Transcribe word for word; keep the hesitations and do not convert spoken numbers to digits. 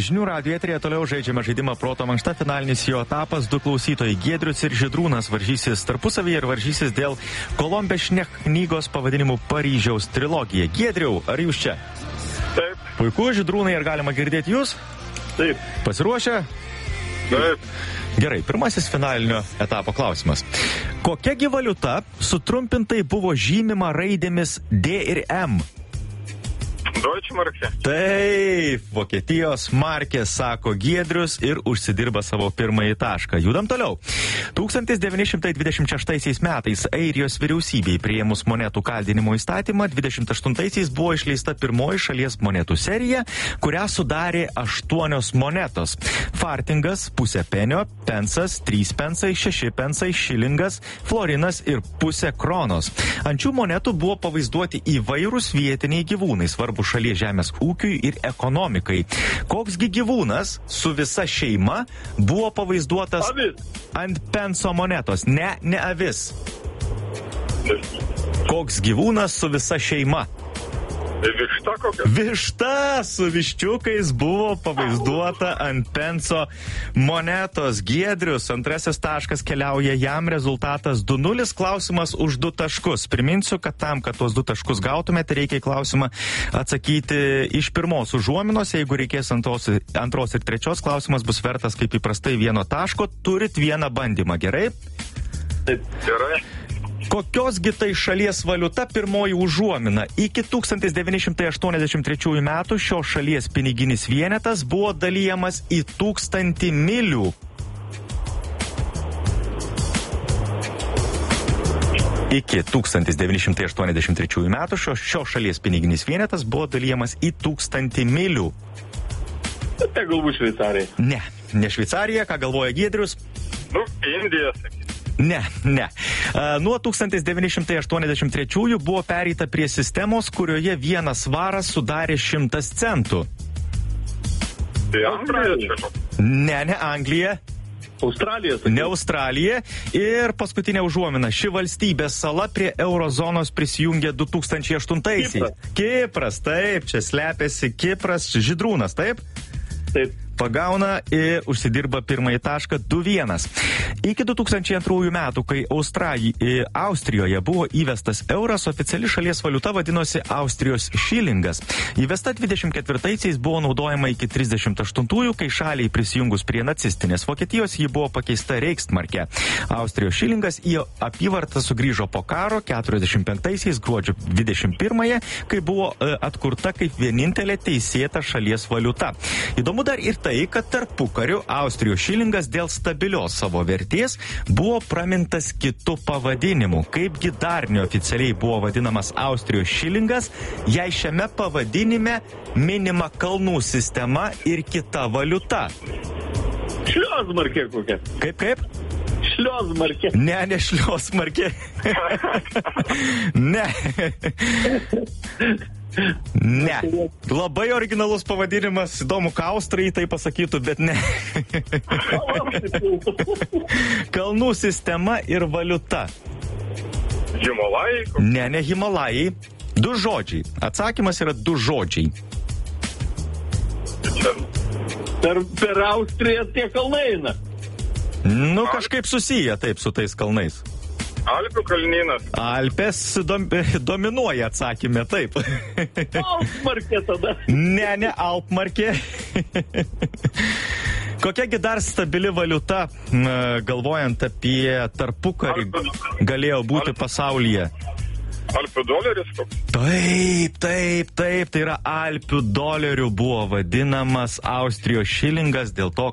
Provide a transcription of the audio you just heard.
Žinių radijo eteryje toliau žaidžiame žaidimą Proto mankšta, finalinis jo etapas. Du klausytojai Giedrius ir Žydrūnas varžysis tarpusavyje ir varžysis dėl Kolombešne knygos pavadinimu Paryžiaus trilogija. Giedriau, ar jūs čia? Taip. Puiku, Žydrūnai, ar galima girdėti jūs? Taip. Pasiruošę? Taip. Gerai, pirmasis finalinio etapo klausimas. Kokiagi valiuta sutrumpintai buvo žymima raidėmis D ir M? Deutsche Marke. Taip, Vokietijos markė, sako Giedrius ir užsidirba savo pirmąjį tašką. Judam toliau. tūkstantis devyni šimtai dvidešimt šeštaisiais metais Airijos vyriausybei priėmus monetų kaldinimo įstatymą, dvidešimt aštuntaisiais buvo išleista pirmoji šalies monetų serija, kurią sudarė aštuonios monetos. Fartingas, pusė penio, pensas, trys pensai, šeši pensai, šilingas, florinas ir pusė kronos. Ant šių monetų buvo pavaizduoti įvairūs vietiniai gyvūnai, svarbu šalies žemės ūkiui ir ekonomikai. Koksgi gyvūnas su visa šeima buvo pavaizduotas Avis. ant penso monetos? Ne, ne avis. Koks gyvūnas su visa šeima? Višta kokia? Višta su viščiukais buvo pavaizduota ant penso monetos. Giedrius, antrasis taškas keliauja jam, rezultatas du nulis, klausimas už du taškus. Priminsiu, kad tam, kad tuos du taškus gautumėte, reikia į klausimą atsakyti iš pirmos užuominos. Jeigu reikės antros, antros ir trečios, klausimas bus vertas kaip įprastai vieno taško. Turit vieną bandymą, gerai? Taip. Gerai. Kokiosgi tai šalies valiuta pirmoji užuomina? Iki tūkstantis devyni šimtai aštuoniasdešimt trečiųjų metų šios šalies piniginis vienetas buvo dalyjamas į tūkstantį milių. Iki tūkstantis devyni šimtai aštuoniasdešimt trečiųjų metų šios, šios šalies piniginis vienetas buvo dalyjamas į tūkstantį milių. Tai galbūt Šveicarija. Ne, ne Šveicarija, ką galvoja Giedrius? Nu, Indija, sakyt. Ne, ne. Nuo tūkstantis devyni šimtai aštuoniasdešimt trečiųjų buvo pereita prie sistemos, kurioje vienas svaras sudarė šimtas centų. Tai Anglija čia. Ne, ne Anglija. Australija. Ne Australija. Ir paskutinė užuomina. Ši valstybės sala prie eurozonos prisijungė du tūkstančiai aštuntaisiais. Kipras. Kipras, taip. Čia slepiasi Kipras. Žydrūnas, taip? Taip. Pagauna ir užsidirba pirmąjį tašką du vienas. Iki du tūkstančiai antrųjų metų, kai Australi, Austrijoje buvo įvestas euras, oficiali šalies valiuta vadinosi Austrijos šilingas. Įvesta dvidešimt ketvirtaisiais buvo naudojama iki trisdešimt aštuntųjų, kai šaliai prisijungus prie nacistinės Vokietijos ji buvo pakeista Reichsmarke. Austrijos šilingas į apyvartą sugrįžo po karo keturiasdešimt penktaisiais gruodžio dvidešimt pirmąją, kai buvo e, atkurta kaip vienintelė teisėta šalies valiuta. Įdomu dar ir tai, kad tarpukariu Austrijos šilingas dėl stabilios savo vertės buvo pramintas kitu pavadinimu. Kaipgi dar neoficialiai buvo vadinamas Austrijos šilingas, jei šiame pavadinime minima kalnų sistema ir kita valiuta? Šliozmarkė kokia? Kaip, kaip? Šliozmarkė. Ne, ne šliozmarkė. Ne. Ne. Labai originalus pavadinimas, įdomu, ką Austrai tai pasakytų, bet ne. Kalnų sistema ir valiuta. Himalajai? Ne, ne Himalajai. Du žodžiai. Atsakymas yra du žodžiai. Per, per Austriją tie kalnai eina. Nu, kažkaip susiję taip su tais kalnais. Alpių kalnynas. Alpės dom, dominuoja atsakymė, taip. Alpmarkė tada. Ne, ne Alpmarkė. Kokiagi dar stabili valiuta, galvojant apie tarpukarį, galėjo būti pasaulyje? Alpių doleris koks? Taip, taip, taip, tai yra Alpių dolerių buvo vadinamas Austrijos šilingas, dėl to,